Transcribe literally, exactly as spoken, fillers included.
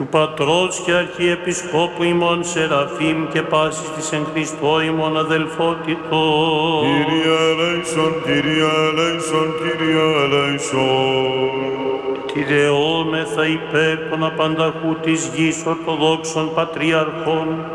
του Πατρός και Αρχιεπισκόπου ημών Σεραφείμ και πάσης της εν Χριστώ ημών αδελφότητος. Κύριε ελέησον, Κύριε ελέησον, Κύριε ελέησον. Κυρεόμεθα υπέρ των απανταχού της γης Ορθοδόξων Πατριαρχών